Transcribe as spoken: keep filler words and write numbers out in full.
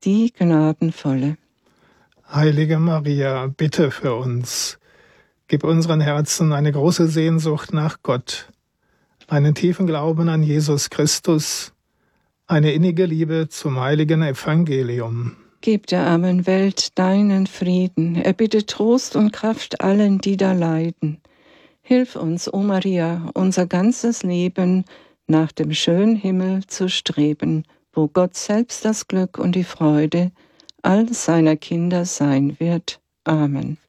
die Gnadenvolle. Heilige Maria, bitte für uns. Gib unseren Herzen eine große Sehnsucht nach Gott, einen tiefen Glauben an Jesus Christus, eine innige Liebe zum heiligen Evangelium. Gib der armen Welt deinen Frieden, erbitte Trost und Kraft allen, die da leiden. Hilf uns, o Maria, unser ganzes Leben nach dem schönen Himmel zu streben, wo Gott selbst das Glück und die Freude all seiner Kinder sein wird. Amen.